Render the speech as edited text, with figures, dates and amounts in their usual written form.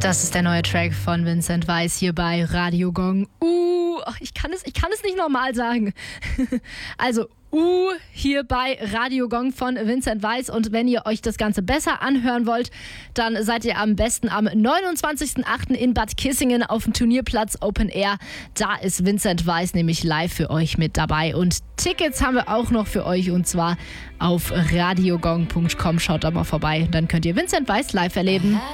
Das ist der neue Track von Vincent Weiss hier bei Radio Gong. Ich kann es nicht normal sagen. Also, hier bei Radio Gong von Vincent Weiss. Und wenn ihr euch das Ganze besser anhören wollt, dann seid ihr am besten am 29.08. in Bad Kissingen auf dem Turnierplatz Open Air. Da ist Vincent Weiss nämlich live für euch mit dabei. Und Tickets haben wir auch noch für euch, und zwar auf radiogong.com. Schaut da mal vorbei, dann könnt ihr Vincent Weiss live erleben.